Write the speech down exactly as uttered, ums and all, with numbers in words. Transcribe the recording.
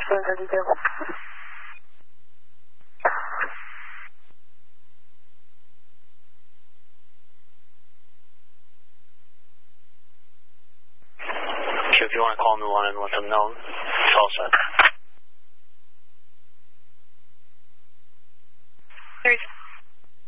seven thirty-two. If you want to call Milan and let them know, it's all set.